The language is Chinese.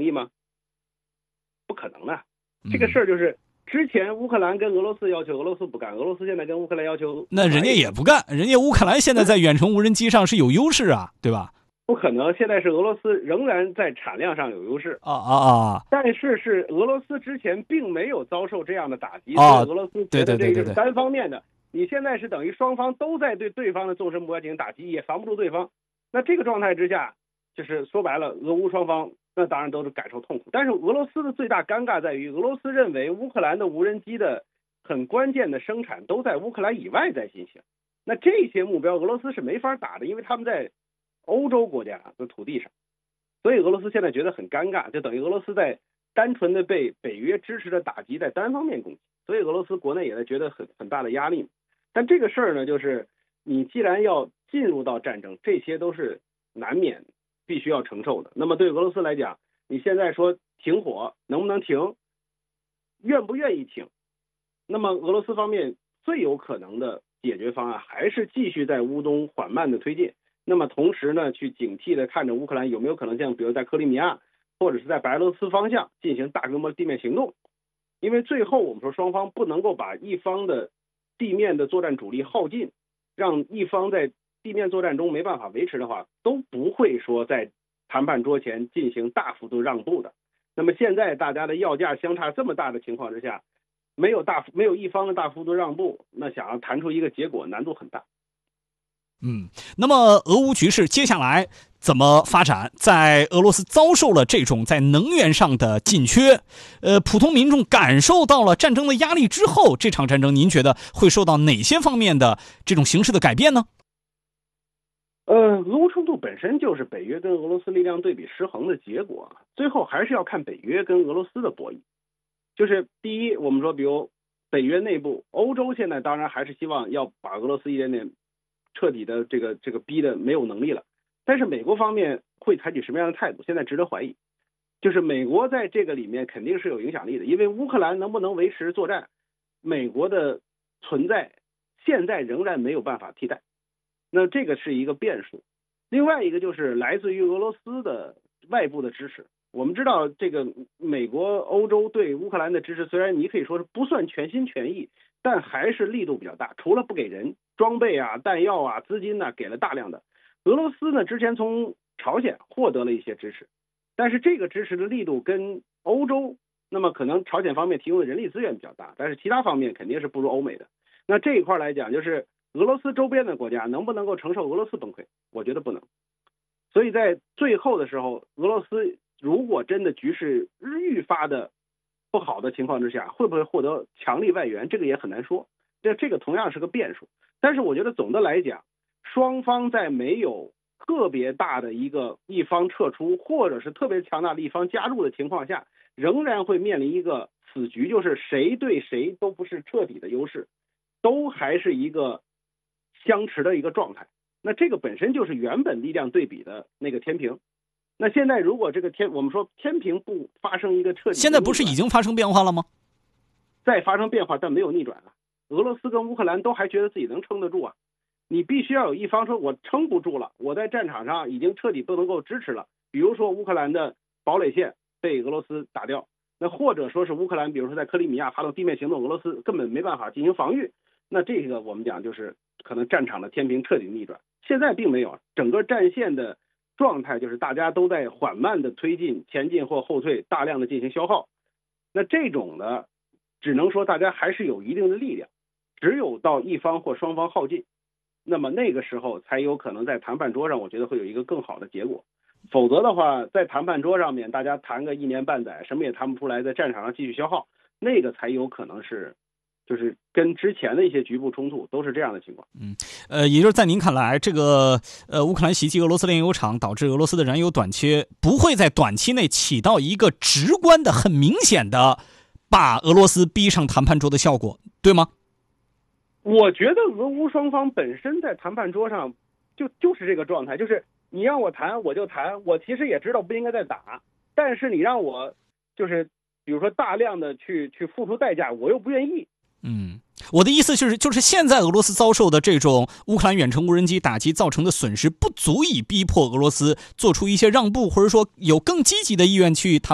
意吗？不可能的。这个事儿就是之前乌克兰跟俄罗斯要求，俄罗斯不干，俄罗斯现在跟乌克兰要求， 那人家也不干，人家乌克兰现在在远程无人机上是有优势啊，对吧？ 不可能，现在是俄罗斯仍然在产量上有优势但是俄罗斯之前并没有遭受这样的打击，所以俄罗斯觉得这个是单方面的。你现在是等于双方都在对对方的纵深目标进行打击，也防不住对方。那这个状态之下，就是说白了，俄乌双方那当然都是感受痛苦。但是俄罗斯的最大尴尬在于，俄罗斯认为乌克兰的无人机的很关键的生产都在乌克兰以外在进行。那这些目标俄罗斯是没法打的，因为他们在欧洲国家的土地上，所以俄罗斯现在觉得很尴尬，就等于俄罗斯在单纯的被北约支持的打击，在单方面攻击，所以俄罗斯国内也在觉得很大的压力。但这个事儿呢，就是你既然要进入到战争，这些都是难免必须要承受的。那么对俄罗斯来讲，你现在说停火能不能停，愿不愿意停？那么俄罗斯方面最有可能的解决方案还是继续在乌东缓慢的推进。那么同时呢，去警惕的看着乌克兰有没有可能像比如在克里米亚或者是在白俄罗斯方向进行大规模地面行动。因为最后我们说双方不能够把一方的地面的作战主力耗尽，让一方在地面作战中没办法维持的话，都不会说在谈判桌前进行大幅度让步的。那么现在大家的要价相差这么大的情况之下，没有一方的大幅度让步，那想要谈出一个结果难度很大。 那么俄乌局势接下来怎么发展？在俄罗斯遭受了这种在能源上的紧缺，普通民众感受到了战争的压力之后，这场战争您觉得会受到哪些方面的这种形势的改变呢？ 俄乌冲突本身就是北约跟俄罗斯力量对比失衡的结果，最后还是要看北约跟俄罗斯的博弈。就是第一，我们说比如北约内部，欧洲现在当然还是希望要把俄罗斯一点点彻底的这个逼的没有能力了，但是美国方面会采取什么样的态度，现在值得怀疑。就是美国在这个里面肯定是有影响力的，因为乌克兰能不能维持作战，美国的存在现在仍然没有办法替代，那这个是一个变数。另外一个就是来自于俄罗斯的外部的支持。我们知道这个美国欧洲对乌克兰的支持，虽然你可以说是不算全心全意，但还是力度比较大，除了不给人装备啊、弹药啊、资金啊给了大量的。俄罗斯呢之前从朝鲜获得了一些支持，但是这个支持的力度跟欧洲，那么可能朝鲜方面提供的人力资源比较大，但是其他方面肯定是不如欧美的。那这一块来讲，就是俄罗斯周边的国家能不能够承受俄罗斯崩溃，我觉得不能。所以在最后的时候，俄罗斯如果真的局势愈发的不好的情况之下，会不会获得强力外援，这个也很难说，这个同样是个变数。但是我觉得总的来讲，双方在没有特别大的一方撤出，或者是特别强大的一方加入的情况下，仍然会面临一个死局，就是谁对谁都不是彻底的优势，都还是一个相持的一个状态。那这个本身就是原本力量对比的那个天平。那现在如果这个我们说天平不发生一个彻底的逆转， 现在不是已经发生变化了吗？ 再发生变化，但没有逆转了。俄罗斯跟乌克兰都还觉得自己能撑得住啊。你必须要有一方说我撑不住了，我在战场上已经彻底不能够支持了。比如说乌克兰的堡垒线被俄罗斯打掉，那或者说是乌克兰比如说在克里米亚发动地面行动，俄罗斯根本没办法进行防御，那这个我们讲就是可能战场的天平彻底逆转。现在并没有，整个战线的状态就是大家都在缓慢的推进、前进或后退，大量的进行消耗。那这种的只能说大家还是有一定的力量，只有到一方或双方耗尽，那么那个时候才有可能在谈判桌上，我觉得会有一个更好的结果。否则的话，在谈判桌上面大家谈个1年半载，什么也谈不出来，在战场上继续消耗，那个才有可能是就是跟之前的一些局部冲突都是这样的情况。 也就是在您看来，这个乌克兰袭击俄罗斯炼油厂，导致俄罗斯的燃油短缺，不会在短期内起到一个直观的、很明显的把俄罗斯逼上谈判桌的效果，对吗？ 我觉得俄乌双方本身在谈判桌上就是这个状态，就是你让我谈我就谈，我其实也知道不应该再打，但是你让我就是比如说大量的去付出代价，我又不愿意。 我的意思就是现在俄罗斯遭受的这种乌克兰远程无人机打击造成的损失，不足以逼迫俄罗斯做出一些让步，或者说有更积极的意愿去谈